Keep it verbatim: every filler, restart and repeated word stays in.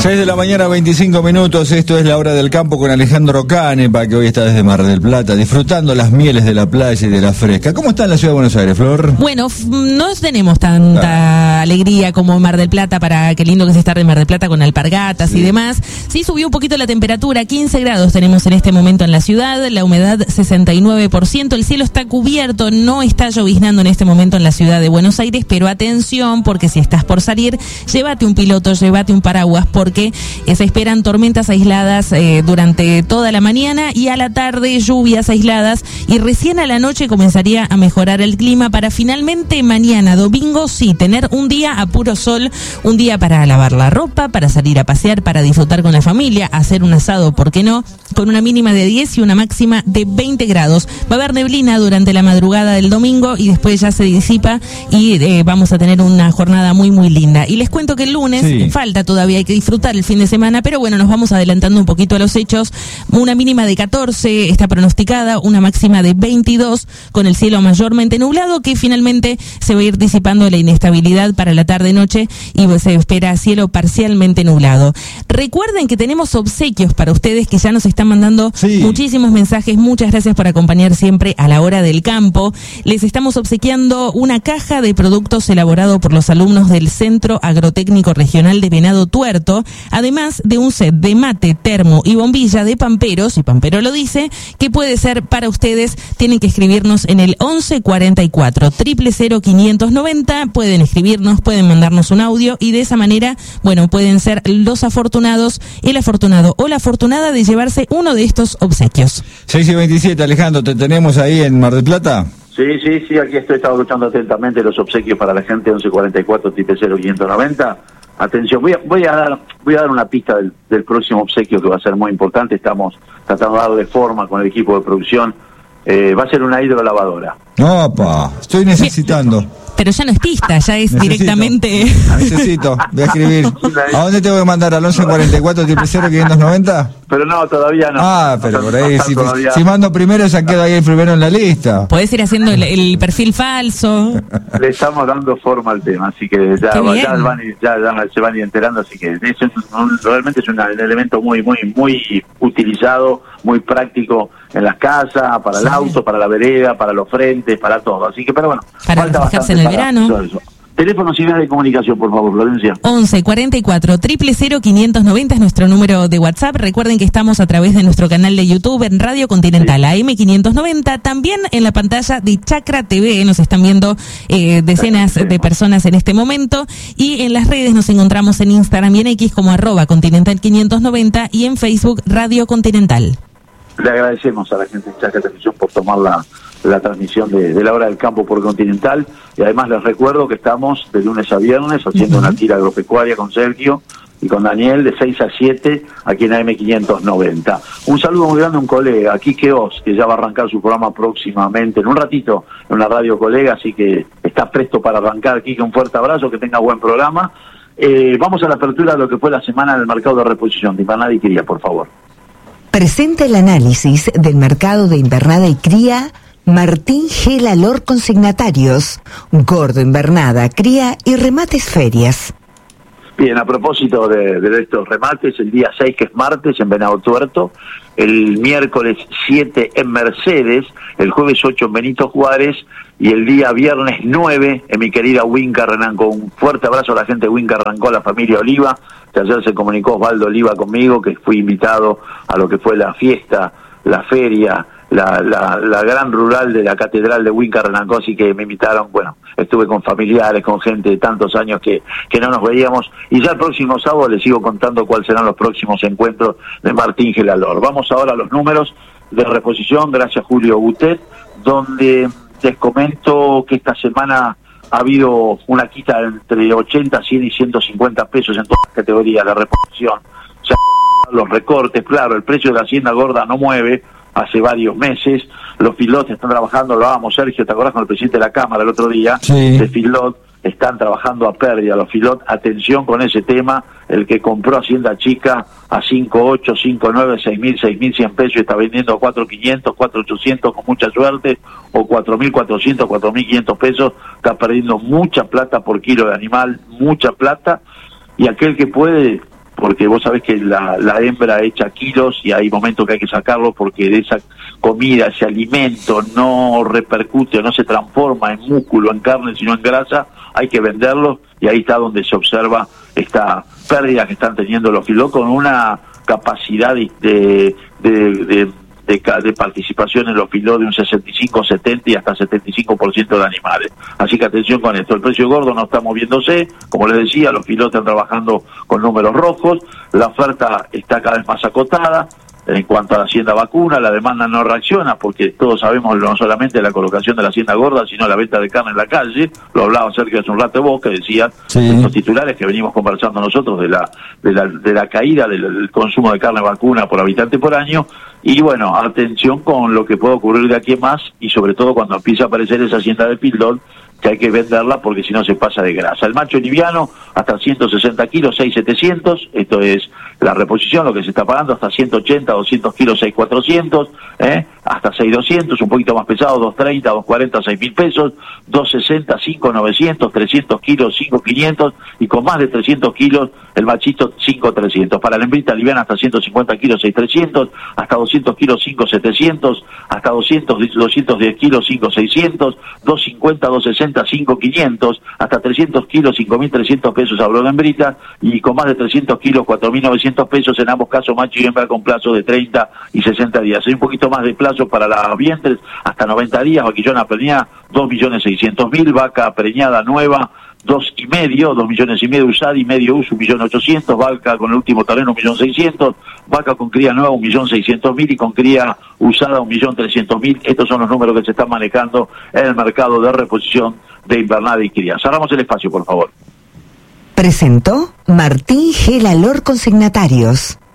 seis de la mañana, veinticinco minutos, esto es La Hora del Campo con Alejandro Canepa, que hoy está desde Mar del Plata, disfrutando las mieles de la playa y de la fresca. ¿Cómo está en la ciudad de Buenos Aires, Flor? Bueno, f- no tenemos tanta ah. alegría como Mar del Plata, para qué lindo que es estar de Mar del Plata con alpargatas sí. y demás. Sí subió un poquito la temperatura, quince grados tenemos en este momento en la ciudad, la humedad sesenta y nueve por ciento, el cielo está cubierto, no está lloviznando en este momento en la ciudad de Buenos Aires, pero atención, porque si estás por salir, llévate un piloto, llévate un paraguas, porque que se esperan tormentas aisladas eh, durante toda la mañana y a la tarde lluvias aisladas, y recién a la noche comenzaría a mejorar el clima para finalmente mañana, domingo, sí, tener un día a puro sol, un día para lavar la ropa, para salir a pasear, para disfrutar con la familia, hacer un asado, ¿por qué no? Con una mínima de diez y una máxima de veinte grados. Va a haber neblina durante la madrugada del domingo y después ya se disipa y eh, vamos a tener una jornada muy muy linda. Y les cuento que el lunes sí. falta todavía, hay que disfrutar el fin de semana, pero bueno, nos vamos adelantando un poquito a los hechos. Una mínima de catorce está pronosticada, una máxima de veintidós, con el cielo mayormente nublado, que finalmente se va a ir disipando la inestabilidad para la tarde-noche y pues se espera cielo parcialmente nublado. Recuerden que tenemos obsequios para ustedes, que ya nos están mandando sí. muchísimos mensajes. Muchas gracias por acompañar siempre a La Hora del Campo. Les estamos obsequiando una caja de productos elaborado por los alumnos del Centro Agrotécnico Regional de Venado Tuerto, además de un set de mate, termo y bombilla de Pamperos, y Pampero lo dice, que puede ser para ustedes. Tienen que escribirnos en el once cuarenta y cuatro, cero cero cero, quinientos noventa, pueden escribirnos, pueden mandarnos un audio, y de esa manera, bueno, pueden ser los afortunados, el afortunado o la afortunada de llevarse uno de estos obsequios. seis y veintisiete, Alejandro, ¿te tenemos ahí en Mar del Plata? Sí, sí, sí, aquí estoy, estaba escuchando atentamente los obsequios para la gente. Once cuarenta y cuatro, cero cero cero, quinientos noventa. Atención, voy a, voy a dar voy a dar una pista del, del próximo obsequio, que va a ser muy importante. Estamos tratando de darle forma con el equipo de producción. Eh, va a ser una hidrolavadora. ¡Opa! Estoy necesitando. Pero ya no es pista, ya es necesito, directamente... Necesito, voy a escribir. ¿A dónde te voy a mandar? ¿Al once cuarenta y cuatro, cero cero cero, quinientos noventa? Pero no, todavía no. Ah, pero por ahí, si, si mando primero, ya quedo ahí el primero en la lista. Podés ir haciendo el, el perfil falso. Le estamos dando forma al tema, así que ya, ya, van, ya, ya se van a ir enterando, así que eso es un, realmente es un elemento muy, muy, muy utilizado, muy práctico en las casas, para el sí. auto, para la vereda, para los frentes, para todo. Así que, pero bueno, para fijarse en el verano. Eso, eso. Teléfonos y vías de comunicación, por favor, Florencia. once cuarenta y cuatro, cero cero cero, quinientos noventa es nuestro número de WhatsApp. Recuerden que estamos a través de nuestro canal de YouTube en Radio Continental, sí. A M quinientos noventa. También en la pantalla de Chacra T V nos están viendo eh, decenas de personas en este momento. Y en las redes nos encontramos en Instagram y en X como arroba Continental quinientos noventa y en Facebook Radio Continental. Le agradecemos a la gente de Chacra Televisión por tomar la... la transmisión de, de La Hora del Campo por Continental, y además les recuerdo que estamos de lunes a viernes haciendo uh-huh. una tira agropecuaria con Sergio y con Daniel de seis a siete aquí en A M quinientos noventa. Un saludo muy grande a un colega, Quique Oz, que ya va a arrancar su programa próximamente, en un ratito, en una radio colega, así que está presto para arrancar. Quique, un fuerte abrazo, que tenga buen programa. Eh, vamos a la apertura de lo que fue la semana del mercado de reposición de invernada y cría, por favor. Presenta el análisis del mercado de invernada y cría Martín G. Lalor, consignatarios, Gordo, invernada, cría y remates ferias. Bien, a propósito de, de estos remates, el día seis, que es martes, en Venado Tuerto, el miércoles siete en Mercedes, el jueves ocho en Benito Juárez, y el día viernes nueve en mi querida Winca Renanco. Un fuerte abrazo a la gente de Winca Renanco, a la familia Oliva, que ayer se comunicó Osvaldo Oliva conmigo, que fui invitado a lo que fue la fiesta, la feria, La, la, la gran rural de la Catedral de Winca Renanco, así que me invitaron. Bueno, estuve con familiares, con gente de tantos años que, que no nos veíamos, y ya el próximo sábado les sigo contando cuáles serán los próximos encuentros de Martín G. Lalor. Vamos ahora a los números de reposición, gracias Julio Butet, donde les comento que esta semana ha habido una quita entre ochenta, cien y ciento cincuenta pesos en todas las categorías de reposición. O sea, los recortes, claro, el precio de la hacienda gorda no mueve hace varios meses, los filotes están trabajando, lo hablábamos Sergio, ¿te acordás con el presidente de la Cámara el otro día? Sí. De filot, están trabajando a pérdida los filot, atención con ese tema, el que compró hacienda chica a cinco ocho, cinco nueve, seis mil, seis mil cien pesos y está vendiendo a cuatro quinientos, cuatro ochocientos con mucha suerte, o cuatro mil cuatrocientos, cuatro mil quinientos pesos, está perdiendo mucha plata por kilo de animal, mucha plata, y aquel que puede porque vos sabés que la, la hembra echa kilos y hay momentos que hay que sacarlo porque de esa comida, ese alimento no repercute o no se transforma en músculo, en carne, sino en grasa, hay que venderlo, y ahí está donde se observa esta pérdida que están teniendo los feedlots con una capacidad de, de, de, de De, de participación en los feedlots de un sesenta y cinco, setenta y hasta setenta y cinco por ciento de animales. Así que atención con esto. El precio gordo no está moviéndose, como les decía, los feedlots están trabajando con números rojos, la oferta está cada vez más acotada. En cuanto a la hacienda vacuna, la demanda no reacciona, porque todos sabemos no solamente la colocación de la hacienda gorda, sino la venta de carne en la calle. Lo hablaba cerca hace un rato vos, que decías, sí, estos titulares que venimos conversando nosotros de la de la, de la caída del, del consumo de carne vacuna por habitante por año. Y bueno, atención con lo que puede ocurrir de aquí en más, y sobre todo cuando empieza a aparecer esa hacienda de feedlot, que hay que venderla porque si no se pasa de grasa. El macho liviano hasta ciento sesenta kilos, seis mil setecientos, esto es la reposición, lo que se está pagando, hasta ciento ochenta, doscientos kilos, seis mil cuatrocientos, ¿eh? Hasta seis mil doscientos, un poquito más pesado, doscientos treinta, doscientos cuarenta, seis mil pesos, doscientos sesenta, cinco mil novecientos, trescientos kilos, cinco mil quinientos, y con más de trescientos kilos, el machito, cinco mil trescientos. Para la hembrita liviana hasta ciento cincuenta kilos, seis mil trescientos, hasta doscientos kilos, cinco mil setecientos, hasta doscientos, doscientos diez kilos, cinco mil seiscientos, doscientos cincuenta, doscientos sesenta, cinco mil quinientos, hasta trescientos kilos, cinco mil trescientos pesos hablo de hembrita, y con más de trescientos kilos, cuatro mil novecientos pesos, en ambos casos macho y hembra con plazo de treinta y sesenta días. Hay un poquito más de plazo para las vientres, hasta noventa días, vaquillona preñada, dos millones seiscientos mil, vaca preñada nueva, dos y medio, dos millones y medio usada y medio uso, un millón ochocientos, vaca con el último terreno, un millón seiscientos, vaca con cría nueva, un millón seiscientos mil, y con cría usada, un millón trescientos mil. Estos son los números que se están manejando en el mercado de reposición de invernada y cría. Cerramos el espacio, por favor. Presentó Martín Gelalor Consignatarios.